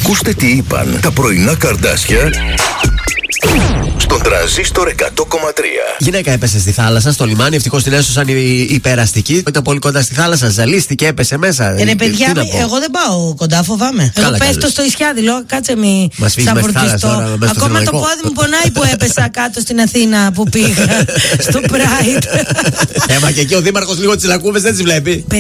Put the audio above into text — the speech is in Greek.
Ακούστε τι είπαν τα πρωινά καρδάσια στον Τρανζίστορ 100,3. Γυναίκα έπεσε στη θάλασσα, στο λιμάνι. Ευτυχώς την έσωσαν οι περαστικοί. Ήταν πολύ κοντά στη θάλασσα, ζαλίστηκε, έπεσε μέσα. Παιδιά, εγώ δεν πάω κοντά, φοβάμαι. Εγώ πέφτω στο Ισιάδη, λέω κάτσε μη σαφορτιστώ. Ακόμα το πόδι μου πονάει που έπεσα κάτω στην Αθήνα που πήγα στο Pride. Μα και εκεί ο δήμαρχος λίγο τις λακκούβες δεν τις βλέπει.